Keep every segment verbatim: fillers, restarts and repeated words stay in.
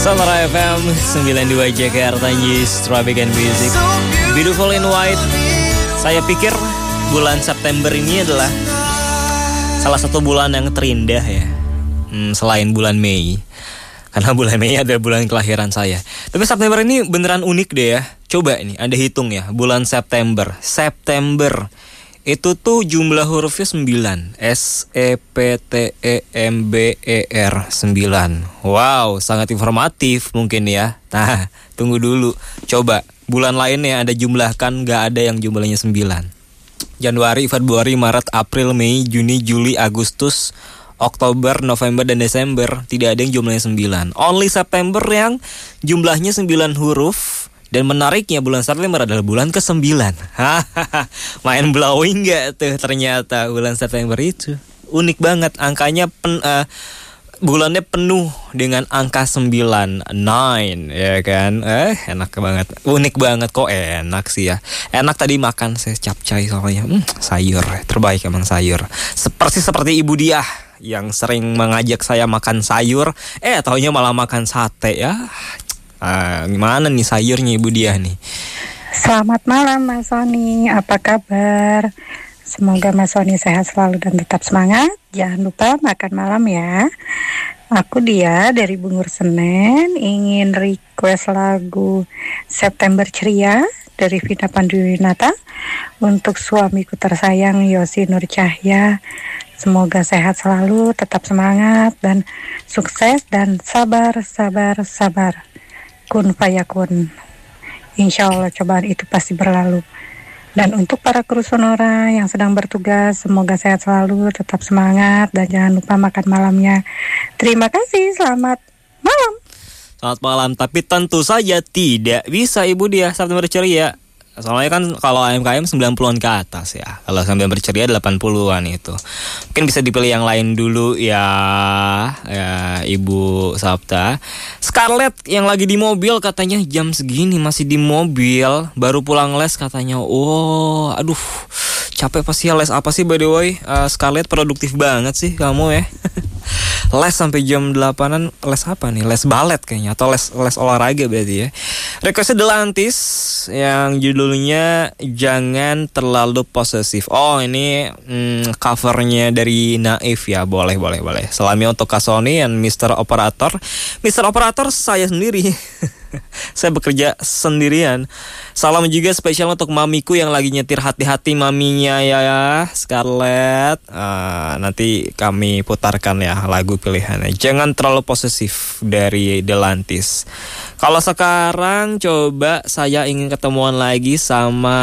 Sonora F M sembilan puluh dua Jakarta News, Traffic and Music. Beautiful in White. Saya pikir bulan September ini adalah salah satu bulan yang terindah ya, hmm, selain bulan Mei. Karena bulan Mei adalah bulan kelahiran saya. Tapi September ini beneran unik deh ya. Coba ini Anda hitung ya, bulan September. September itu tuh jumlah hurufnya sembilan. S E P T E M B E R sembilan. Wow, sangat informatif mungkin ya. Nah, tunggu dulu. Coba bulan lainnya Anda jumlahkan, gak ada yang jumlahnya sembilan. Januari, Februari, Maret, April, Mei, Juni, Juli, Agustus, Oktober, November, dan Desember. Tidak ada yang jumlahnya sembilan. Only September yang jumlahnya sembilan huruf. Dan menariknya bulan September adalah bulan kesembilan. Main blowing gak tuh ternyata bulan September itu. Unik banget angkanya, pen, uh, bulannya penuh dengan angka sembilan. Nine ya kan. Eh enak banget. Unik banget kok, enak sih ya. Enak tadi makan saya capcay soalnya. Hmm, sayur terbaik emang sayur. Seperti seperti Ibu Diah yang sering mengajak saya makan sayur. Eh taunya malah makan sate ya. Ah, gimana nih sayurnya Ibu Diah nih? Selamat malam Mas Sony, apa kabar? Semoga Mas Sony sehat selalu dan tetap semangat. Jangan lupa makan malam ya. Aku Dia dari Bungur Senen ingin request lagu September Ceria dari Vina Panduwinata untuk suamiku tersayang Yosi Nur Cahya. Semoga sehat selalu, tetap semangat dan sukses dan sabar, sabar, sabar. Kun fayakun. Insya Allah cobaan itu pasti berlalu. Dan untuk para kru Sonora yang sedang bertugas, semoga sehat selalu, tetap semangat, dan jangan lupa makan malamnya. Terima kasih, selamat malam. Selamat malam, tapi tentu saja tidak bisa Ibu Diah September Ceria. Soalnya kan kalau A M K M sembilan puluhan ke atas ya. Kalau September Ceria delapan puluhan itu. Mungkin bisa dipilih yang lain dulu ya, ya Ibu Sabta. Scarlett yang lagi di mobil katanya jam segini masih di mobil, baru pulang les katanya. Oh, aduh, capek pasti ya. Les apa sih by the way? Uh, Scarlett produktif banget sih kamu ya. Les sampai jam delapanan, les apa nih? Les balet kayaknya, atau les les olahraga berarti ya. Requestnya Delantis yang judulnya Jangan Terlalu Posesif. Oh ini hmm, covernya dari Naif ya. Boleh boleh boleh. Salamnya untuk Kak Sony dan mister Operator. mister Operator saya sendiri. Saya bekerja sendirian. Salam juga spesial untuk mamiku yang lagi nyetir, hati-hati maminya ya Scarlett. uh, Nanti kami putarkan ya lagu pilihannya Jangan Terlalu Posesif dari Delantis. Kalau sekarang coba saya ingin ketemuan lagi sama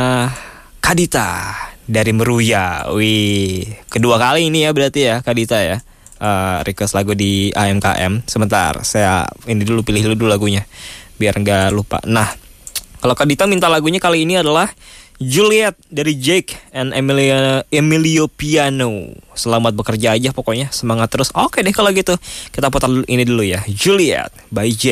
Kadita dari Meruya. Wih, kedua kali ini ya berarti ya Kadita ya. Uh, request lagu di A M K M. Sebentar, saya ini dulu pilih dulu lagunya biar nggak lupa. Nah, kalau Kadita minta lagunya kali ini adalah Juliet dari Jake and Emilio, Emilio Piano. Selamat bekerja aja pokoknya, semangat terus. Oke deh kalau gitu, kita putar ini dulu ya, Juliet by Jake.